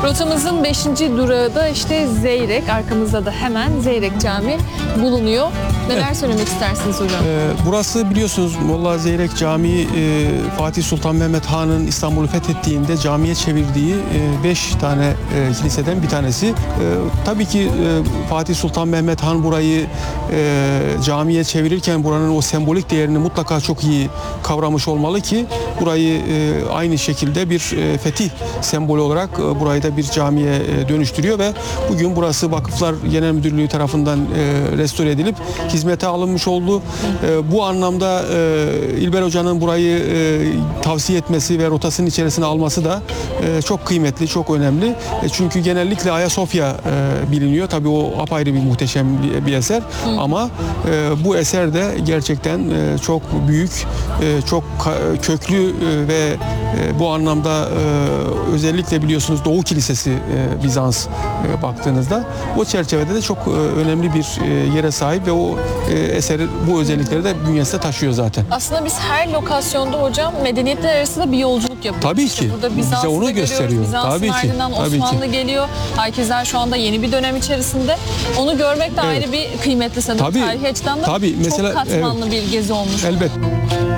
Rotamızın 5. durağı da işte Zeyrek. Arkamızda da hemen Zeyrek Camii bulunuyor. Neler söylemek istersiniz hocam? Burası biliyorsunuz Molla Zeyrek Camii Fatih Sultan Mehmet Han'ın İstanbul'u fethettiğinde camiye çevirdiği 5 tane kiliseden bir tanesi. Tabii ki Fatih Sultan Mehmet Han burayı camiye çevirirken buranın o sembolik değerini mutlaka çok iyi kavramış olmalı ki burayı aynı şekilde bir fetih sembolü olarak burayı da bir camiye dönüştürüyor ve bugün burası Vakıflar Genel Müdürlüğü tarafından restore edilip hizmete alınmış oldu. Bu anlamda İlber Hoca'nın burayı tavsiye etmesi ve rotasının içerisine alması da çok kıymetli, çok önemli. Çünkü genellikle Ayasofya biliniyor. Tabii o apayrı bir muhteşem bir eser. Ama bu eser de gerçekten çok büyük, çok köklü ve bu anlamda özellikle biliyorsunuz Doğu Kilisesi Bizans baktığınızda o çerçevede de çok önemli bir yere sahip ve o eseri bu özellikleri de bünyesinde taşıyor zaten. Aslında biz her lokasyonda hocam medeniyetler arasında bir yolculuk yapıyoruz. Tabii İşte ki. burada Bize Bizans'ı onu da gösteriyor. görüyoruz. Bizans'ın Tabii ki. ardından Tabii Osmanlı ki. geliyor. Herkesler şu anda yeni bir dönem içerisinde. Onu görmek de ayrı bir kıymetli sanırım. Tabii. Tarihi açıdan da Tabii. Mesela, çok katmanlı bir gezi olmuş. Elbette.